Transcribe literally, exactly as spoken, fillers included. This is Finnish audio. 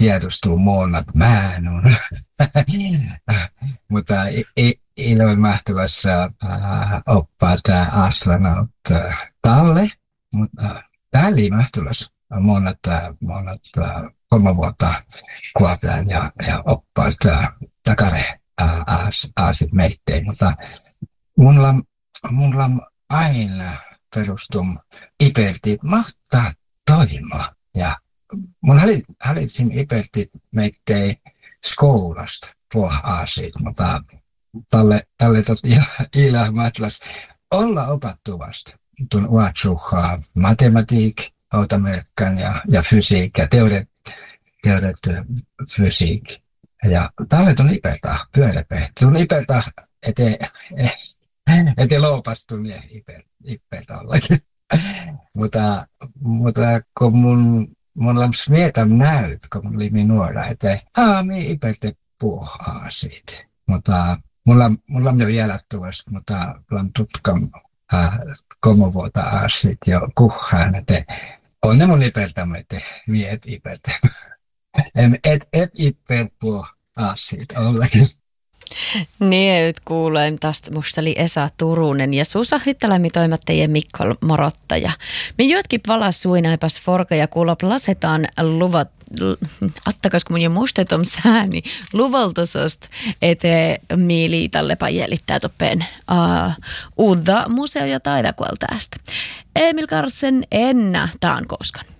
tiedostuu muonnat määnun. Mutta Ilon mahtavassa oppaa tämä astronaut Talle, mutta Talle mahtulas monat, monat kolme vuotta kuotaan ja, ja oppaa takare aasit meitteen, mutta mulla, mulla aina perustum ipeltit mahtaa toimaa ja mun valitsin ipeltit meittei skoulasta puh-aasit, mutta tälle, tälle tot ila matlas olla opattuvasta. Tuon uatsuhaa matematiik, automerkkan ja, ja fysiik ja teoret, teoret fysiik. Ja tälle tuon ipeltä pyöräpehti. Tuon ipeltä ete, ete loopastun ja ipeltä ollakin. mutta, mutta kun mun, mun lams mietam näyt, kun mun limi nuora, että haa, mi ipeltä puh-aasit. Mutta mulla, mulla on jo jäljattuvasti, mutta mulla on tutkam äh, kolme vuotta aasit jo kuhaan, että on ne mun ipeltämme, että mi et ipeltä. et et ipeltä puh-aasit ollakin. Niin, nyt kuulen tästä. Musta oli Esa Turunen ja Susa Hyttälämi toimittajien Mikko Morottaja. Me jotkin valas suinaipas forka ja kuulop lasetaan luvat. Attakas kun mun jo mustetom sääni luvaltosost, että miiliitalle jäljittää toppen uh, uutta museo- ja taidakuolta tästä. Emil Karsen ennä taan koskan.